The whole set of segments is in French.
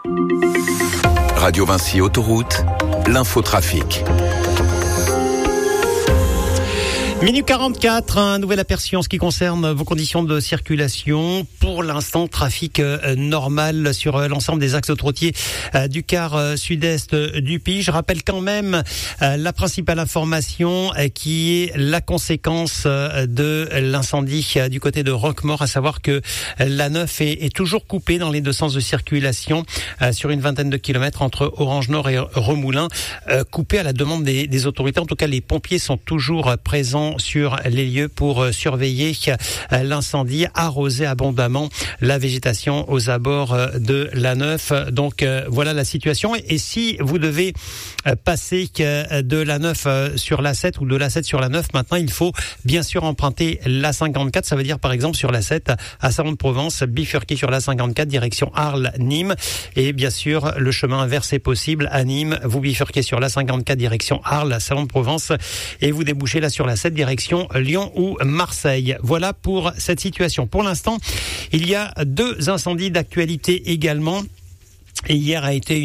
Radio Vinci Autoroute, l'infotrafic. Minute 44, un nouvel aperçu en ce qui concerne vos conditions de circulation. Pour l'instant, trafic normal sur l'ensemble des axes autoroutiers du quart sud-est du pays. Je rappelle quand même la principale information qui est la conséquence de l'incendie du côté de Roquemaure, à savoir que l'A9 est toujours coupée dans les deux sens de circulation sur une vingtaine de kilomètres entre Orange Nord et Remoulins, coupée à la demande des autorités. En tout cas, les pompiers sont toujours présents sur les lieux pour surveiller l'incendie, arroser abondamment la végétation aux abords de l'A9. Donc voilà la situation. Et si vous devez passer de l'A9 sur l'A7 ou de l'A7 sur l'A9, maintenant il faut bien sûr emprunter l'A54. Ça veut dire par exemple sur l'A7 à Salon-de-Provence, bifurquer sur l'A54 direction Arles-Nîmes. Et bien sûr le chemin inverse est possible à Nîmes. Vous bifurquez sur l'A54 direction Arles, Salon-de-Provence et vous débouchez là sur l'A7 direction Lyon ou Marseille. Voilà pour cette situation. Pour l'instant, il y a 2 incendies d'actualité également. Et hier a été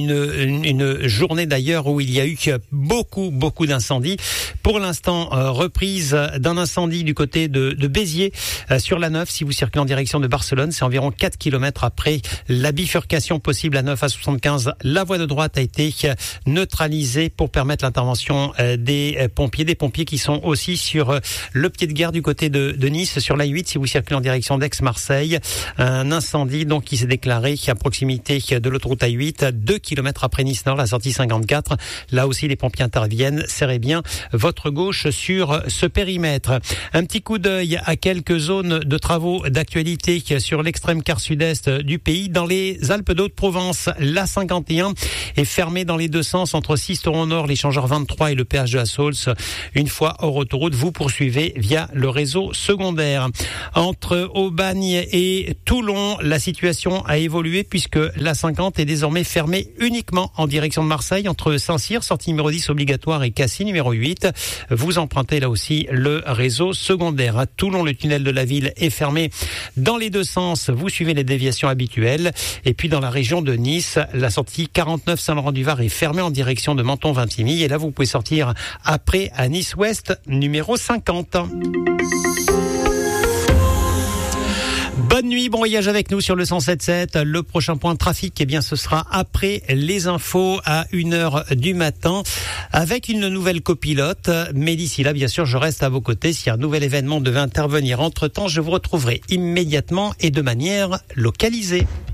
une journée d'ailleurs où il y a eu beaucoup d'incendies. Pour l'instant, reprise d'un incendie du côté de Béziers sur l'A9. Si vous circulez en direction de Barcelone, c'est environ 4 km après la bifurcation possible à 9 à 75. La voie de droite a été neutralisée pour permettre l'intervention des pompiers qui sont aussi sur le pied de guerre du côté de Nice sur l'A8. Si vous circulez en direction d'Aix-Marseille, un incendie donc qui s'est déclaré à proximité de l'autoroute A8, 2 km après Nice-Nord, la sortie 54. Là aussi, les pompiers interviennent. Serrez bien votre gauche sur ce périmètre. Un petit coup d'œil à quelques zones de travaux d'actualité sur l'extrême quart sud-est du pays. Dans les Alpes d'Haute-Provence, l'A51 est fermée dans les deux sens entre Sisteron-Nord, l'échangeur 23 et le péage de la Saulce. Une fois hors autoroute, vous poursuivez via le réseau secondaire. Entre Aubagne et Toulon, la situation a évolué puisque l'A50 est désormais fermé uniquement en direction de Marseille entre Saint-Cyr, sortie numéro 10 obligatoire, et Cassis numéro 8. Vous empruntez là aussi le réseau secondaire. À Toulon, le tunnel de la ville est fermé dans les deux sens. Vous suivez les déviations habituelles. Et puis dans la région de Nice, la sortie 49 Saint-Laurent-du-Var est fermée en direction de Menton-Vintimille. Et là, vous pouvez sortir après à Nice-Ouest numéro 50. Bonne nuit, bon voyage avec nous sur le 107.7. Le prochain point de trafic, eh bien, ce sera après les infos à 1h du matin avec une nouvelle copilote. Mais d'ici là, bien sûr, je reste à vos côtés. Si un nouvel événement devait intervenir entre-temps, je vous retrouverai immédiatement et de manière localisée.